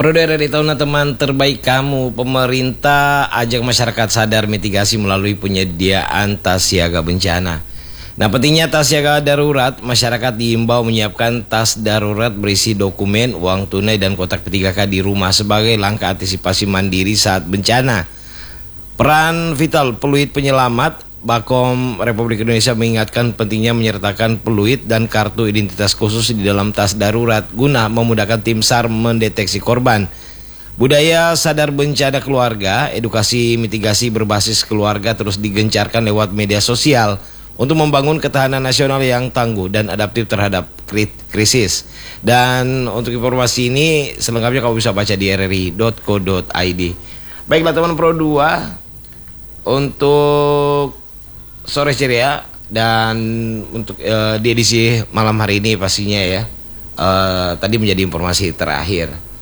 Dari tahun teman terbaik kamu, pemerintah ajak masyarakat sadar mitigasi melalui penyediaan tas siaga bencana. Nah, pentingnya tas siaga darurat, masyarakat diimbau menyiapkan tas darurat berisi dokumen, uang tunai, dan kotak P3K di rumah sebagai langkah antisipasi mandiri saat bencana. Peran vital peluit penyelamat, Bakom Republik Indonesia mengingatkan pentingnya menyertakan peluit dan kartu identitas khusus di dalam tas darurat guna memudahkan tim SAR mendeteksi korban. Budaya sadar bencana keluarga, edukasi mitigasi berbasis keluarga terus digencarkan lewat media sosial untuk membangun ketahanan nasional yang tangguh dan adaptif terhadap krisis. Dan untuk informasi ini selengkapnya kamu bisa baca di rri.co.id. Baiklah teman Pro 2, untuk sore ceria dan untuk di edisi malam hari ini pastinya ya, tadi menjadi informasi terakhir.